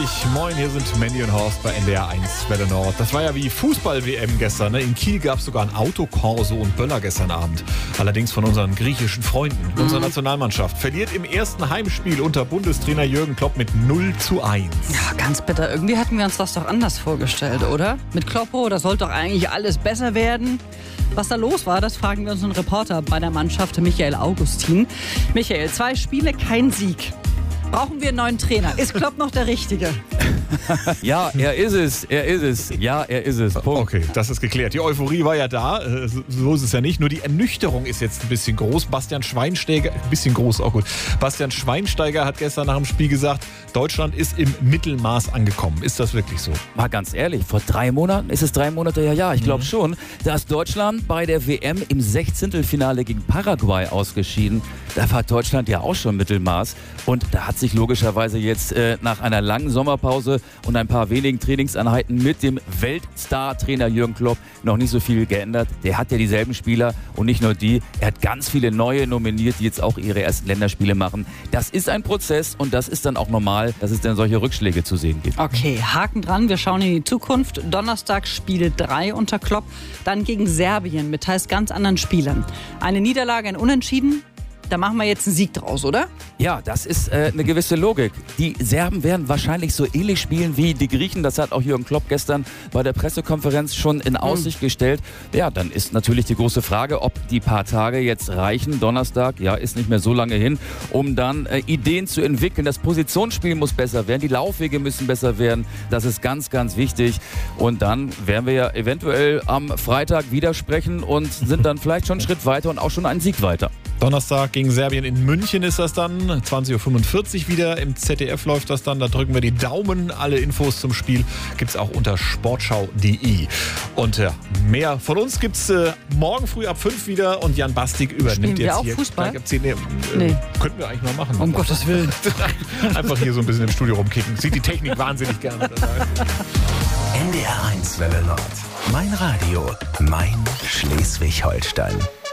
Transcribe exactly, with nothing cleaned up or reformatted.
Moin, hier sind Mandy und Horst bei N D R eins Welle Nord. Das war ja wie Fußball-W M gestern. Ne? In Kiel gab es sogar ein Autokorso und Böller gestern Abend. Allerdings von unseren griechischen Freunden. Mhm. Unsere Nationalmannschaft verliert im ersten Heimspiel unter Bundestrainer Jürgen Klopp mit null zu eins. Ja, ganz bitter. Irgendwie hatten wir uns das doch anders vorgestellt, oder? Mit Kloppo, das sollte doch eigentlich alles besser werden. Was da los war, das fragen wir unseren Reporter bei der Mannschaft, Michael Augustin. Michael, zwei Spiele, kein Sieg. Brauchen wir einen neuen Trainer? Ist Klopp noch der Richtige? Ja, er ist es. Er ist es. Ja, er ist es. Punkt. Okay, das ist geklärt. Die Euphorie war ja da. So ist es ja nicht. Nur die Ernüchterung ist jetzt ein bisschen groß. Bastian Schweinsteiger, ein bisschen groß, auch gut. Bastian Schweinsteiger hat gestern nach dem Spiel gesagt, Deutschland ist im Mittelmaß angekommen. Ist das wirklich so? Mal ganz ehrlich, vor drei Monaten, ist es drei Monate? Ja, ja, ich glaube mhm. schon. Da ist Deutschland bei der W M im Sechzehntelfinale gegen Paraguay ausgeschieden. Da war Deutschland ja auch schon Mittelmaß. Und da hat sich logischerweise jetzt äh, nach einer langen Sommerpause und ein paar wenigen Trainingseinheiten mit dem Weltstar-Trainer Jürgen Klopp noch nicht so viel geändert. Der hat ja dieselben Spieler und nicht nur die. Er hat ganz viele neue nominiert, die jetzt auch ihre ersten Länderspiele machen. Das ist ein Prozess und das ist dann auch normal, dass es dann solche Rückschläge zu sehen gibt. Okay, Haken dran. Wir schauen in die Zukunft. Donnerstag Spiel drei unter Klopp. Dann gegen Serbien mit teils ganz anderen Spielern. Eine Niederlage, ein Unentschieden. Da machen wir jetzt einen Sieg draus, oder? Ja, das ist äh, eine gewisse Logik. Die Serben werden wahrscheinlich so ähnlich spielen wie die Griechen. Das hat auch Jürgen Klopp gestern bei der Pressekonferenz schon in Aussicht mhm. gestellt. Ja, dann ist natürlich die große Frage, ob die paar Tage jetzt reichen. Donnerstag, ja, ist nicht mehr so lange hin, um dann äh, Ideen zu entwickeln. Das Positionsspiel muss besser werden, die Laufwege müssen besser werden. Das ist ganz, ganz wichtig. Und dann werden wir ja eventuell am Freitag wieder sprechen und sind dann vielleicht schon einen Schritt weiter und auch schon einen Sieg weiter. Donnerstag gegen Serbien in München ist das dann. zwanzig Uhr fünfundvierzig wieder. Im Z D F läuft das dann. Da drücken wir die Daumen. Alle Infos zum Spiel gibt es auch unter sportschau punkt de. Und ja, mehr von uns gibt es äh, morgen früh ab fünf wieder. Und Jan Bastig übernimmt Spielen wir jetzt auch hier. Fußball? Ab zehn, nee, äh, nee. Könnten wir eigentlich mal machen. Um Gottes Willen. Einfach hier so ein bisschen im Studio rumkicken. Sieht die Technik wahnsinnig gerne. N D R eins Welle Nord. Mein Radio. Mein Schleswig-Holstein.